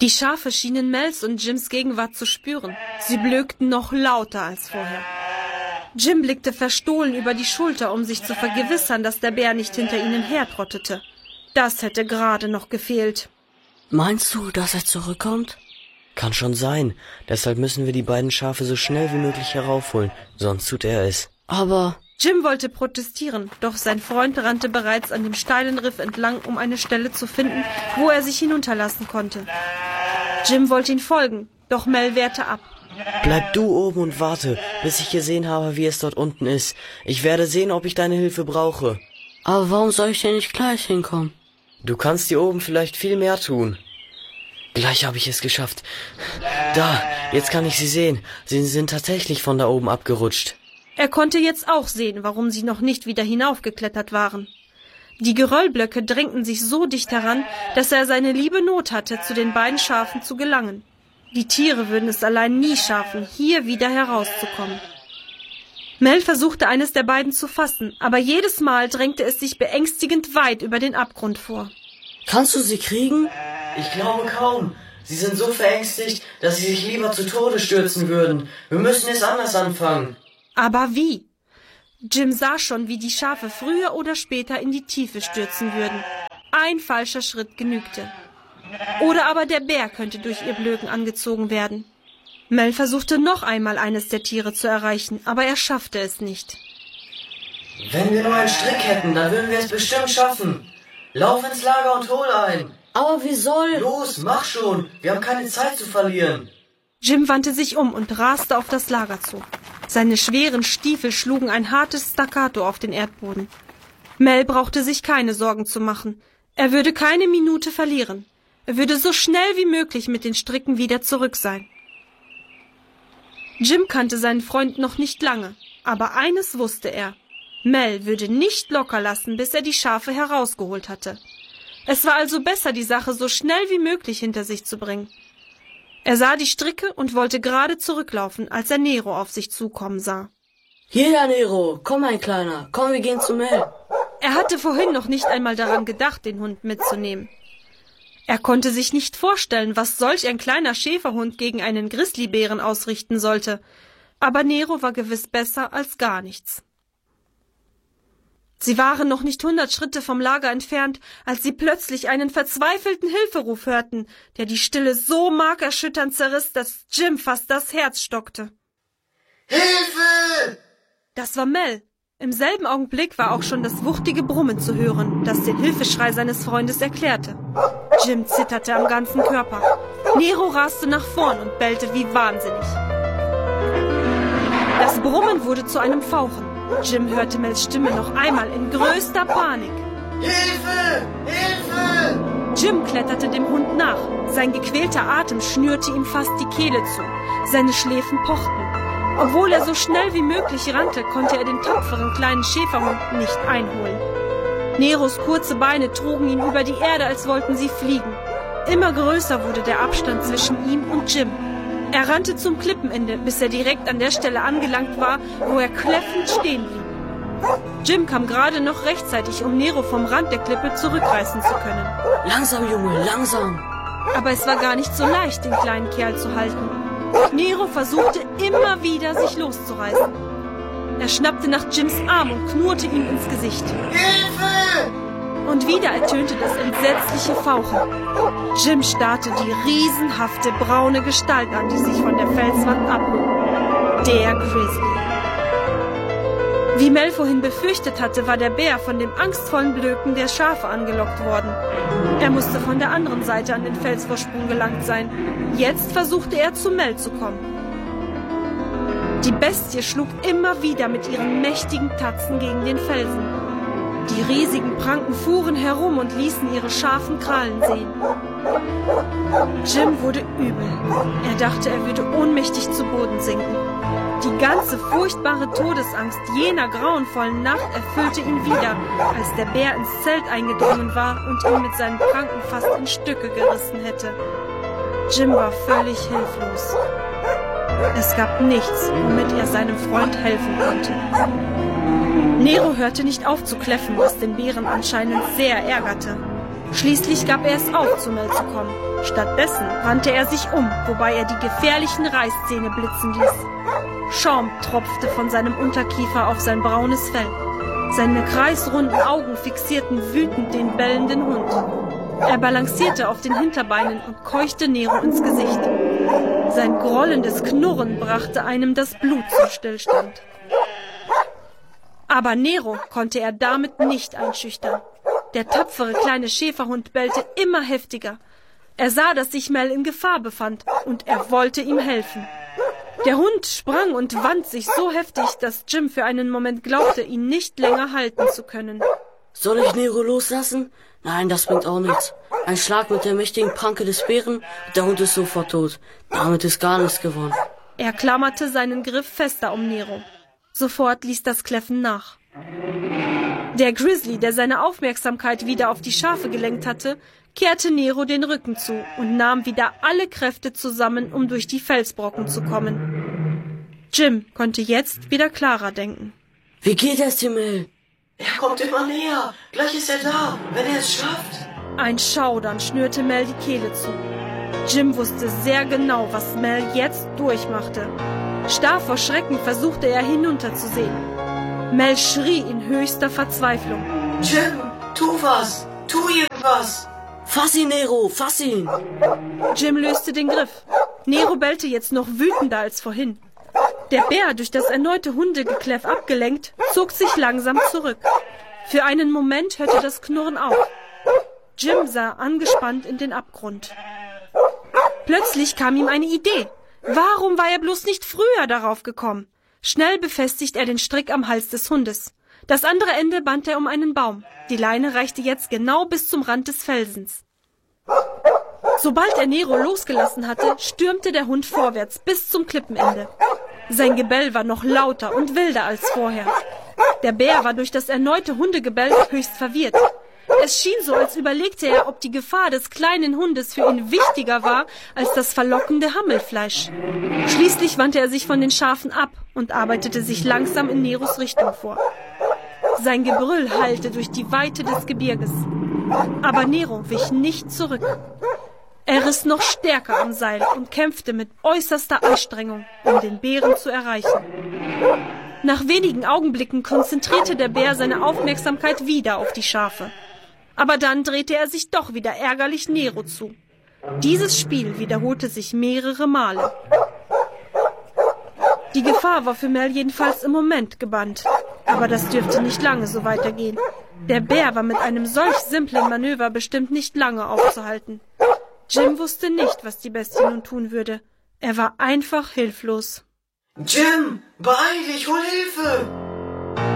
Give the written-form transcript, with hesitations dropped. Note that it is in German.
Die Schafe schienen Mels und Jims Gegenwart zu spüren. Sie blökten noch lauter als vorher. Jim blickte verstohlen über die Schulter, um sich zu vergewissern, dass der Bär nicht hinter ihnen hertrottete. Das hätte gerade noch gefehlt. Meinst du, dass er zurückkommt? Kann schon sein. Deshalb müssen wir die beiden Schafe so schnell wie möglich heraufholen, sonst tut er es. Aber... Jim wollte protestieren, doch sein Freund rannte bereits an dem steilen Riff entlang, um eine Stelle zu finden, wo er sich hinunterlassen konnte. Jim wollte ihn folgen, doch Mel wehrte ab. Bleib du oben und warte, bis ich gesehen habe, wie es dort unten ist. Ich werde sehen, ob ich deine Hilfe brauche. Aber warum soll ich denn nicht gleich hinkommen? Du kannst hier oben vielleicht viel mehr tun. Gleich habe ich es geschafft. Da, jetzt kann ich sie sehen. Sie sind tatsächlich von da oben abgerutscht. Er konnte jetzt auch sehen, warum sie noch nicht wieder hinaufgeklettert waren. Die Geröllblöcke drängten sich so dicht heran, dass er seine liebe Not hatte, zu den beiden Schafen zu gelangen. Die Tiere würden es allein nie schaffen, hier wieder herauszukommen. Mel versuchte, eines der beiden zu fassen, aber jedes Mal drängte es sich beängstigend weit über den Abgrund vor. Kannst du sie kriegen? Ich glaube kaum. Sie sind so verängstigt, dass sie sich lieber zu Tode stürzen würden. Wir müssen es anders anfangen. Aber wie? Jim sah schon, wie die Schafe früher oder später in die Tiefe stürzen würden. Ein falscher Schritt genügte. Oder aber der Bär könnte durch ihr Blöken angezogen werden. Mel versuchte noch einmal, eines der Tiere zu erreichen, aber er schaffte es nicht. Wenn wir nur einen Strick hätten, dann würden wir es bestimmt schaffen. Lauf ins Lager und hol einen. Aber wie soll... Los, mach schon. Wir haben keine Zeit zu verlieren. Jim wandte sich um und raste auf das Lager zu. Seine schweren Stiefel schlugen ein hartes Staccato auf den Erdboden. Mel brauchte sich keine Sorgen zu machen. Er würde keine Minute verlieren. Er würde so schnell wie möglich mit den Stricken wieder zurück sein. Jim kannte seinen Freund noch nicht lange, aber eines wusste er. Mel würde nicht locker lassen, bis er die Schafe herausgeholt hatte. Es war also besser, die Sache so schnell wie möglich hinter sich zu bringen. Er sah die Stricke und wollte gerade zurücklaufen, als er Nero auf sich zukommen sah. Hierher, Nero, komm, mein Kleiner, komm, wir gehen zu Mel. Er hatte vorhin noch nicht einmal daran gedacht, den Hund mitzunehmen. Er konnte sich nicht vorstellen, was solch ein kleiner Schäferhund gegen einen Grizzlybären ausrichten sollte. Aber Nero war gewiss besser als gar nichts. Sie waren noch nicht 100 Schritte vom Lager entfernt, als sie plötzlich einen verzweifelten Hilferuf hörten, der die Stille so markerschütternd zerriss, dass Jim fast das Herz stockte. Hilfe! Das war Mel. Im selben Augenblick war auch schon das wuchtige Brummen zu hören, das den Hilfeschrei seines Freundes erklärte. Jim zitterte am ganzen Körper. Nero raste nach vorn und bellte wie wahnsinnig. Das Brummen wurde zu einem Fauchen. Jim hörte Mels Stimme noch einmal in größter Panik. Hilfe! Hilfe! Jim kletterte dem Hund nach. Sein gequälter Atem schnürte ihm fast die Kehle zu. Seine Schläfen pochten. Obwohl er so schnell wie möglich rannte, konnte er den tapferen kleinen Schäferhund nicht einholen. Neros kurze Beine trugen ihn über die Erde, als wollten sie fliegen. Immer größer wurde der Abstand zwischen ihm und Jim. Er rannte zum Klippenende, bis er direkt an der Stelle angelangt war, wo er kläffend stehen blieb. Jim kam gerade noch rechtzeitig, um Nero vom Rand der Klippe zurückreißen zu können. Langsam, Junge, langsam. Aber es war gar nicht so leicht, den kleinen Kerl zu halten. Nero versuchte immer wieder, sich loszureißen. Er schnappte nach Jims Arm und knurrte ihm ins Gesicht. Hilfe! Und wieder ertönte das entsetzliche Fauchen. Jim starrte die riesenhafte braune Gestalt an, die sich von der Felswand abhob. Der Grizzly. Wie Mel vorhin befürchtet hatte, war der Bär von dem angstvollen Blöken der Schafe angelockt worden. Er musste von der anderen Seite an den Felsvorsprung gelangt sein. Jetzt versuchte er, zu Mel zu kommen. Die Bestie schlug immer wieder mit ihren mächtigen Tatzen gegen den Felsen. Die riesigen Pranken fuhren herum und ließen ihre scharfen Krallen sehen. Jim wurde übel. Er dachte, er würde ohnmächtig zu Boden sinken. Die ganze furchtbare Todesangst jener grauenvollen Nacht erfüllte ihn wieder, als der Bär ins Zelt eingedrungen war und ihn mit seinen Pranken fast in Stücke gerissen hätte. Jim war völlig hilflos. Es gab nichts, womit er seinem Freund helfen konnte. Nero hörte nicht auf zu kläffen, was den Bären anscheinend sehr ärgerte. Schließlich gab er es auf, zu Mel zu kommen. Stattdessen wandte er sich um, wobei er die gefährlichen Reißzähne blitzen ließ. Schaum tropfte von seinem Unterkiefer auf sein braunes Fell. Seine kreisrunden Augen fixierten wütend den bellenden Hund. Er balancierte auf den Hinterbeinen und keuchte Nero ins Gesicht. Sein grollendes Knurren brachte einem das Blut zum Stillstand. Aber Nero konnte er damit nicht einschüchtern. Der tapfere kleine Schäferhund bellte immer heftiger. Er sah, dass sich Mel in Gefahr befand, und er wollte ihm helfen. Der Hund sprang und wand sich so heftig, dass Jim für einen Moment glaubte, ihn nicht länger halten zu können. Soll ich Nero loslassen? Nein, das bringt auch nichts. Ein Schlag mit der mächtigen Pranke des Bären und der Hund ist sofort tot. Damit ist gar nichts gewonnen. Er klammerte seinen Griff fester um Nero. Sofort ließ das Kläffen nach. Der Grizzly, der seine Aufmerksamkeit wieder auf die Schafe gelenkt hatte, kehrte Nero den Rücken zu und nahm wieder alle Kräfte zusammen, um durch die Felsbrocken zu kommen. Jim konnte jetzt wieder klarer denken. Wie geht es dir, Mel? Er kommt immer näher. Gleich ist er da, wenn er es schafft. Ein Schaudern schnürte Mel die Kehle zu. Jim wusste sehr genau, was Mel jetzt durchmachte. Starr vor Schrecken versuchte er hinunterzusehen. Mel schrie in höchster Verzweiflung. Jim, tu was! Tu irgendwas! Fass ihn, Nero, fass ihn! Jim löste den Griff. Nero bellte jetzt noch wütender als vorhin. Der Bär, durch das erneute Hundegekläff abgelenkt, zog sich langsam zurück. Für einen Moment hörte das Knurren auf. Jim sah angespannt in den Abgrund. Plötzlich kam ihm eine Idee. Warum war er bloß nicht früher darauf gekommen? Schnell befestigt er den Strick am Hals des Hundes. Das andere Ende band er um einen Baum. Die Leine reichte jetzt genau bis zum Rand des Felsens. Sobald er Nero losgelassen hatte, stürmte der Hund vorwärts bis zum Klippenende. Sein Gebell war noch lauter und wilder als vorher. Der Bär war durch das erneute Hundegebell höchst verwirrt. Es schien so, als überlegte er, ob die Gefahr des kleinen Hundes für ihn wichtiger war als das verlockende Hammelfleisch. Schließlich wandte er sich von den Schafen ab und arbeitete sich langsam in Neros Richtung vor. Sein Gebrüll hallte durch die Weite des Gebirges. Aber Nero wich nicht zurück. Er riss noch stärker am Seil und kämpfte mit äußerster Anstrengung, um den Bären zu erreichen. Nach wenigen Augenblicken konzentrierte der Bär seine Aufmerksamkeit wieder auf die Schafe. Aber dann drehte er sich doch wieder ärgerlich Nero zu. Dieses Spiel wiederholte sich mehrere Male. Die Gefahr war für Mel jedenfalls im Moment gebannt. Aber das dürfte nicht lange so weitergehen. Der Bär war mit einem solch simplen Manöver bestimmt nicht lange aufzuhalten. Jim wusste nicht, was die Bestie nun tun würde. Er war einfach hilflos. Jim, beeil dich, hol Hilfe!